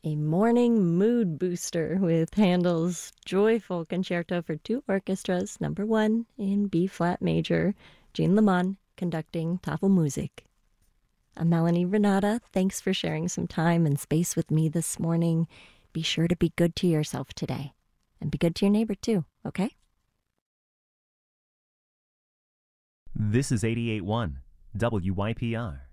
A morning mood booster with Handel's joyful concerto for two orchestras, number 1 in B flat major, Jean Lemon conducting Tafelmusik. I'm Melanie Renata. Thanks for sharing some time and space with me this morning. Be sure to be good to yourself today and be good to your neighbor too, okay? This is 88.1 WYPR,